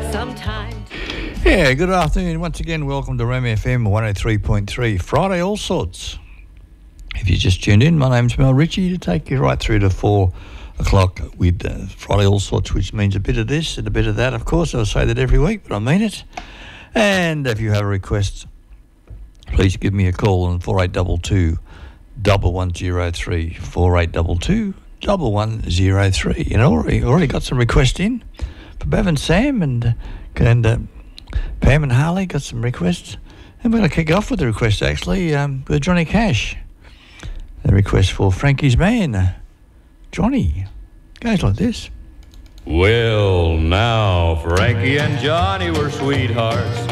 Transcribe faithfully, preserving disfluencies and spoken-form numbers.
sometimes. Yeah, good afternoon. Once again, welcome to Ram F M one oh three point three, Friday All Sorts. If you just tuned in, my name's Mel Ritchie to take you right through to four o'clock with uh, Friday All Sorts, which means a bit of this and a bit of that. Of course, I say that every week, but I mean it. And if you have a request, please give me a call on four eight two two, one one zero three, four eight two two, one one zero three. You know, already, already got some requests in for Bev and Sam, and, and uh, Pam and Harley got some requests. And we're going to kick off with the request, actually, um, with Johnny Cash. The request for Frankie's man, Johnny. Goes like this. Well, now Frankie and Johnny were sweethearts.